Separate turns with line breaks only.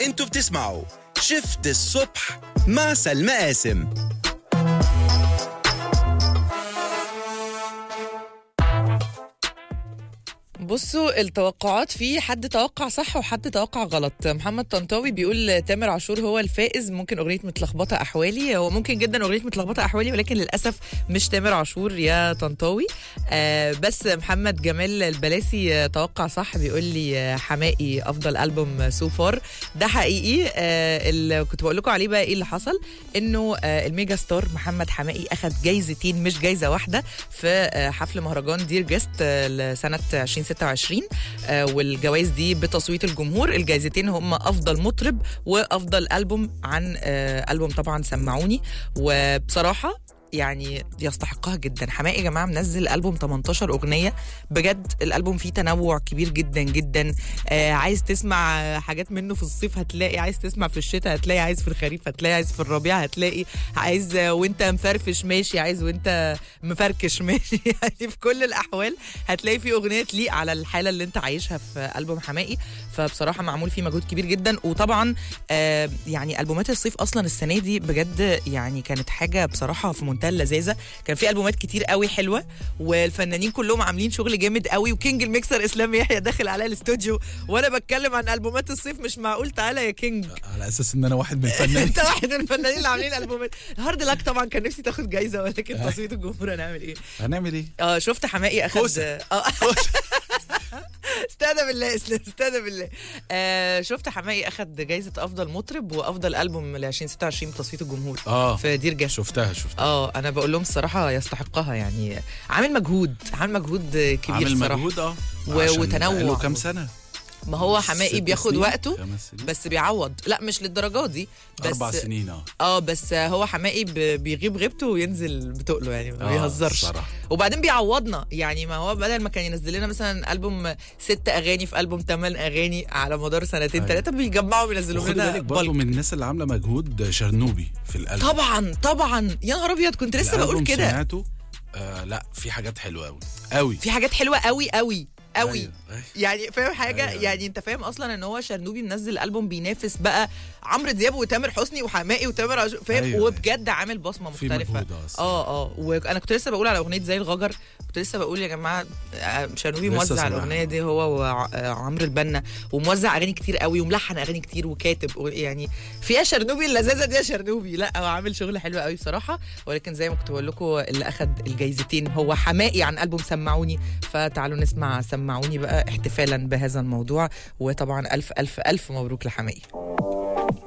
انتوا بتسمعوا شفت الصبح مع سلمى قاسم.
بصوا التوقعات، في حد توقع صح وحد توقع غلط. محمد طنطاوي بيقول تامر عاشور هو الفائز، ممكن أغنية متلخبطة أحوالي. هو ممكن جدا أغنية متلخبطة أحوالي، ولكن للأسف مش تامر عاشور يا طنطاوي. بس محمد جمال البلاسي توقع صح، بيقول لي حماقي أفضل ألبوم سو فار. ده حقيقي. اللي كنت بقول لكم عليه بقى إيه اللي حصل، إنه الميجا ستار محمد حماقي أخذ جايزتين مش جايزة واحدة في حفل مهرجان دير جيست لسنة 2026. والجوائز دي بتصويت الجمهور. الجائزتين هم افضل مطرب وافضل البوم عن البوم طبعا سمعوني. وبصراحه يعني يستحقها جدا. حماقي يا جماعه منزل البوم 18 اغنيه، بجد الالبوم فيه تنوع كبير جدا جدا. عايز تسمع حاجات منه في الصيف هتلاقي، عايز تسمع في الشتاء هتلاقي، عايز في الخريف هتلاقي، عايز في الربيع هتلاقي، عايز وانت مفرفش ماشي، عايز وانت مفركش ماشي. يعني في كل الاحوال هتلاقي في اغنيه تليق على الحاله اللي انت عايشها في البوم حماقي. فبصراحه معمول فيه مجهود كبير جدا. وطبعا يعني البومات الصيف اصلا السنه دي بجد يعني كانت حاجه بصراحه في منتهى اللذاذه. كان في البومات كتير قوي حلوه، والفنانين كلهم عاملين شغل جامد قوي. وكينج الميكسر اسلام يحيى داخل عليا الاستوديو وانا بتكلم عن البومات الصيف. مش معقول، تعالى يا كينج.
على اساس ان انا واحد من الفنانين.
انت واحد من الفنانين اللي عاملين البومات. هارد لك طبعا كان نفسي تاخد جايزه، ولكن تصويت الجمهور هنعمل ايه؟
هنعمل ايه؟
شفت حماقي اخد استهدى بالله اسلام، استهدى بالله. شفت حماقي اخد جايزه افضل مطرب وافضل البوم ل 2026 بتصويت الجمهور في دير جاست.
شفتها
انا بقول لهم الصراحه يستحقها. يعني عامل مجهود كبير،
عامل
الصراحه
مجهود
وتنوع.
له كام سنه؟
ما هو حماقي بياخد وقته
سنين.
بس بيعوض. لا مش للدرجات دي، بس
4 سنين.
بس هو حماقي بيغيب غيبته وينزل بتقله، يعني ما بيهزرش. وبعدين بيعوضنا. يعني ما هو بدل ما كان ينزل لنا مثلا البوم 6 اغاني في البوم 8 اغاني على مدار سنتين 3 بيجمعوا وينزلوا لنا.
خد بالك برضه من الناس اللي عامله مجهود شرنوبي في الالبوم.
طبعا يا نهار ابيض، كنت لسه بقول كده.
سمعته؟ لا في حاجات حلوه قوي
في حاجات حلوه قوي
أيوة.
يعني فاهم حاجه؟
أيوة.
يعني انت فاهم اصلا ان هو شرنوبي منزل البوم بينافس بقى عمرو دياب وتامر حسني وحماقي وتامر عاشور، فاهم؟
أيوة.
وبجد عامل بصمه مختلفه. وانا كنت لسه بقول على اغنيه زي الغجر، كنت لسه بقول يا جماعه شرنوبي موزع الاغنيه دي هو وعمرو البنا، وموزع اغاني كتير قوي وملحن اغاني كتير وكاتب. يعني فيها شرنوبي اللذاذه دي يا شرنوبي. لا هو عامل شغل حلو قوي بصراحه. ولكن زي ما كنت بقول لكم اللي اخد الجايزتين هو حماقي عن البوم سمعوني. فتعالوا نسمع سمعوني بقى احتفالا بهذا الموضوع. وطبعا الف الف الف مبروك لحماقي.